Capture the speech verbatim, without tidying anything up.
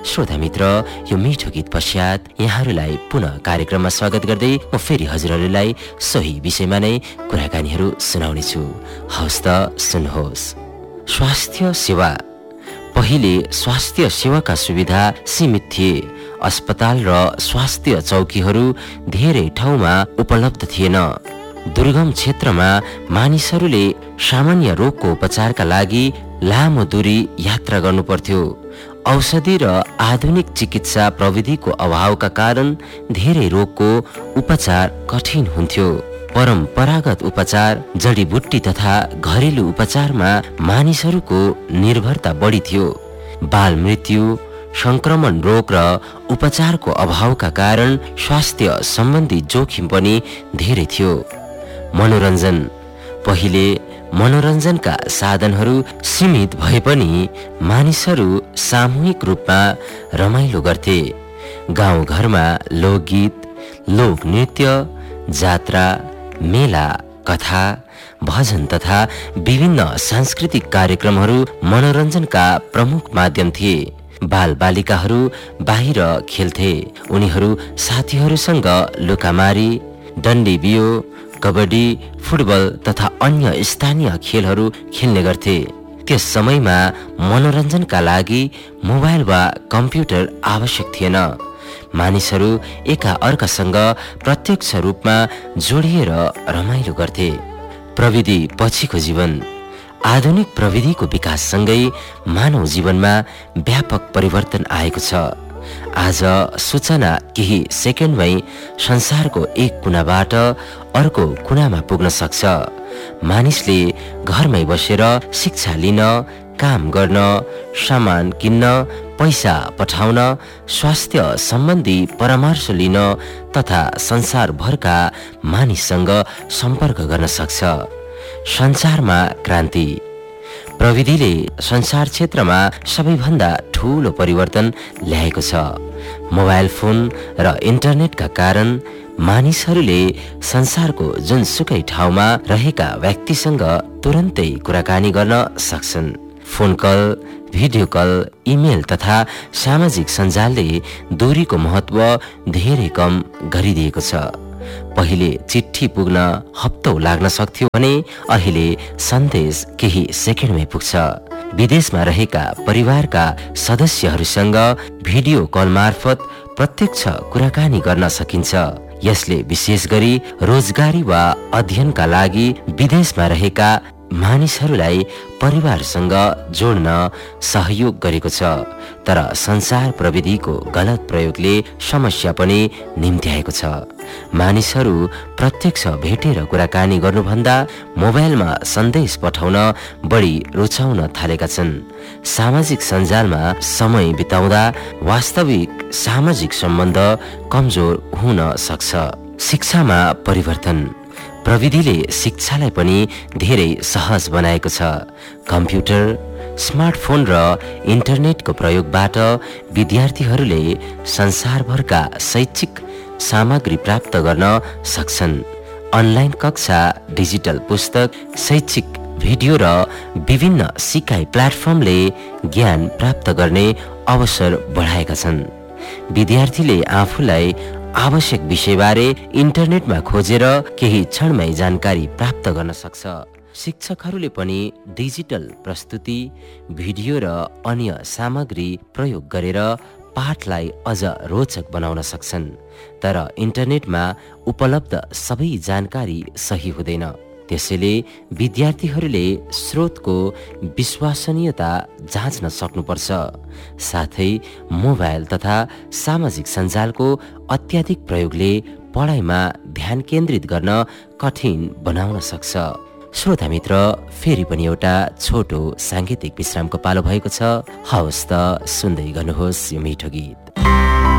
श्रोता मित्र, यो मिठो गीत पश्चात यहाँहरूलाई पुनः कार्यक्रममा स्वागत गर्दै म फेरि हजुरहरूलाई सोही विषयमा नै कुराकानीहरू सुनाउने छु। हवस् त सुन्नुहोस्। स्वास्थ्य सेवा। पहिले स्वास्थ्य सेवाका सुविधा सीमित थिए। अस्पताल र स्वास्थ्य चौकीहरू धेरै ठाउँमा उपलब्ध थिएन। दुर्गम क्षेत्रमा मानिसहरूले सामान्य रोगको उपचारका लागि लामो दूरी यात्रा गर्नु पर्थ्यो। औषधि र आधुनिक चिकित्सा प्रविधिको अभावका कारण धेरै रोगको उपचार कठिन हुन्थ्यो। परम्परागत उपचार, जडीबुट्टी तथा घरेलु उपचारमा मानिसहरूको निर्भरता बढी थियो। बाल मृत्यु, संक्रमण रोग र उपचारको अभावका कारण स्वास्थ्य सम्बन्धी जोखिम पनि धेरै थियो। मनोरञ्जन। पहिले मनोरञ्जनका साधनहरू सीमित भए पनि मानिसहरू सामूहिक रूपमा रमाइलो गर्थे। गाउँघरमा लोकगीत, लोकनृत्य, जात्रा, मेला, कथा, भजन तथा विभिन्न सांस्कृतिक कार्यक्रमहरू मनोरञ्जनका प्रमुख माध्यम थिए। बालबालिकाहरू बाहिर खेल्थे। उनीहरू साथीहरूसँग लुकामारी, डन्डी बियो, कबड्डी, फुटबल तथा अन्य स्थानीय खेलहरू खेल्ने गर्थे। त्यस समयमा मनोरञ्जनका लागि मोबाइल वा कम्प्युटर आवश्यक थिएन। मानिसहरू एका अर्कासँग प्रत्यक्ष रूपमा जोडिएर रमाइलो गर्थे। प्रविधि पछिको जीवन। आधुनिक प्रविधिको विकाससँगै मानव जीवनमा व्यापक परिवर्तन आएको छ। आज सूचना केही सेकेन्डमै संसारको एक कुनाबाट अर्को कुनामा पुग्न सक्छ। मानिसले घरमै बसेर शिक्षा लिन, काम गर्न, सामान किन्न, पैसा पठाउन, स्वास्थ्य सम्बन्धी परामर्श लिन तथा संसारभरका मानिससँग सम्पर्क गर्न सक्छ। सञ्चारमा क्रान्ति। प्रविधिले संसार क्षेत्रमा सबैभन्दा ठूलो परिवर्तन ल्याएको छ। मोबाइल फोन र इन्टरनेटका कारण मानिसहरूले संसारको जुनसुकै ठाउँमा रहेका व्यक्तिसँग तुरन्तै कुराकानी गर्न सक्छन्। Phone call, video call, email तथा सामाजिक सञ्जालले दूरीको महत्त्व धेरै कम गरिदिएको छ। पहिले चिठी पुग्न हप्तौं लाग्न सक्थ्यो भने अहिले सन्देश केही सेकेन्डमै पुग्छ। विदेशमा रहेका परिवारका सदस्यहरूसँग भिडियो कल मार्फत प्रत्यक्ष कुराकानी गर्न सकिन्छ। यसले विशेष गरी रोजगारी वा अध्ययनका लागि विदेशमा रहेका मानिसहरूलाई परिवारसँग जोड्न सहयोग गरेको छ। तर संसार प्रविधिको गलत प्रयोगले समस्या पनि निम्त्याएको छ। मानिसहरू प्रत्यक्ष भेटेर कुराकानी गर्नुभन्दा मोबाइलमा सन्देश पठाउन बढी रुचाउन थालेका छन्। सामाजिक सञ्जालमा समय बिताउँदा वास्तविक सामाजिक सम्बन्ध कमजोर हुन सक्छ। शिक्षामा परिवर्तन। प्रविधिले शिक्षालाई पनि धेरै सहज बनाएको छ। कम्प्युटर, स्मार्टफोन र इन्टरनेटको प्रयोगबाट विद्यार्थीहरूले संसारभरका शैक्षिक सामग्री प्राप्त गर्न सक्छन्। अनलाइन कक्षा, डिजिटल पुस्तक, शैक्षिक भिडियो र विभिन्न सिकाइ प्लेटफर्मले ज्ञान प्राप्त गर्ने अवसर बढाएका छन्। विद्यार्थीले आफूलाई आवश्यक विषयबारे इन्टरनेटमा खोजेर केही क्षणमै जानकारी प्राप्त गर्न सक्छ। शिक्षकहरूले पनि डिजिटल प्रस्तुति, भिडियो र अन्य सामग्री प्रयोग गरेर पाठलाई अझ रोचक बनाउन सक्छन्। तर इन्टरनेटमा उपलब्ध सबै जानकारी सही हुँदैन। त्यसैले विद्यार्थीहरूले स्रोतको विश्वसनीयता जाँच्न सक्नुपर्छ। साथै मोबाइल तथा सामाजिक सञ्जालको अत्याधिक प्रयोगले पढाइमा ध्यान केन्द्रित गर्न कठिन बनाउन सक्छ। श्रोता मित्र, फेरि पनि एउटा छोटो साङ्गीतिक विश्रामको पालो भएको छ। हवस् त सुन्दै गर्नुहोस् यो मिठो गीत।